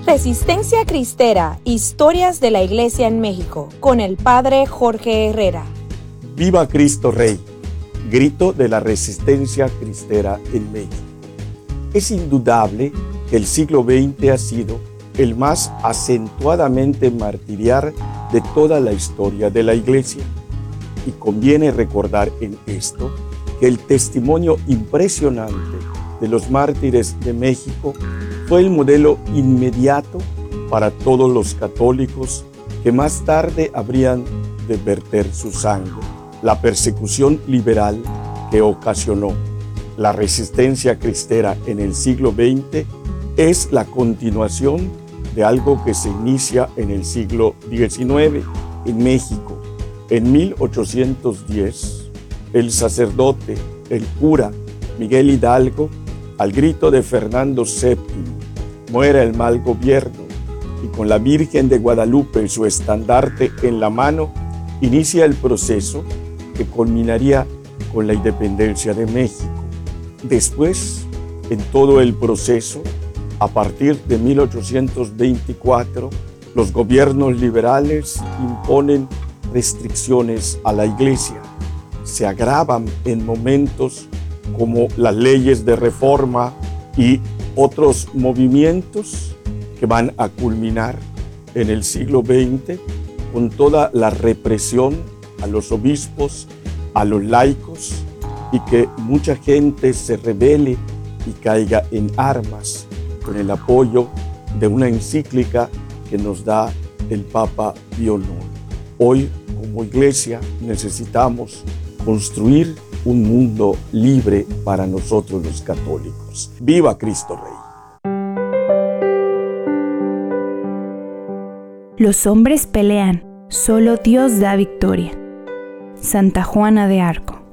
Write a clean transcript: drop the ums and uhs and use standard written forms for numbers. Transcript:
Resistencia Cristera, historias de la Iglesia en México, con el Padre Jorge Herrera. ¡Viva Cristo Rey! Grito de la resistencia cristera en México. Es indudable que el siglo XX ha sido el más acentuadamente martiriar de toda la historia de la Iglesia. Y conviene recordar en esto que el testimonio impresionante de los mártires de México fue el modelo inmediato para todos los católicos que más tarde habrían de verter su sangre. La persecución liberal que ocasionó la resistencia cristera en el siglo XX es la continuación de algo que se inicia en el siglo XIX en México. En 1810, el sacerdote, el cura Miguel Hidalgo, al grito de Fernando VII, muera el mal gobierno, y con la Virgen de Guadalupe y su estandarte en la mano, inicia el proceso que culminaría con la independencia de México. Después, en todo el proceso, a partir de 1824, los gobiernos liberales imponen restricciones a la Iglesia. Se agravan en momentos como las leyes de reforma y otros movimientos que van a culminar en el siglo XX con toda la represión a los obispos, a los laicos, y que mucha gente se rebele y caiga en armas con el apoyo de una encíclica que nos da el Papa Pío IX. Hoy, como Iglesia, necesitamos construir un mundo libre para nosotros los católicos. ¡Viva Cristo Rey! Los hombres pelean, solo Dios da victoria. Santa Juana de Arco.